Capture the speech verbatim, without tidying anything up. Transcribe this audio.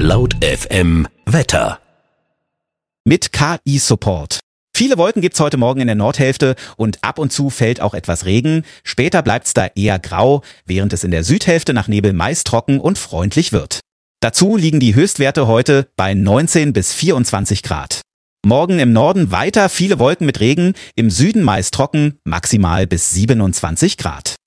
Laut F M Wetter. Mit K I-Support. Viele Wolken gibt's heute Morgen in der Nordhälfte und ab und zu fällt auch etwas Regen. Später bleibt's da eher grau, während es in der Südhälfte nach Nebel meist trocken und freundlich wird. Dazu liegen die Höchstwerte heute bei neunzehn bis vierundzwanzig Grad. Morgen im Norden weiter viele Wolken mit Regen, im Süden meist trocken, maximal bis siebenundzwanzig Grad.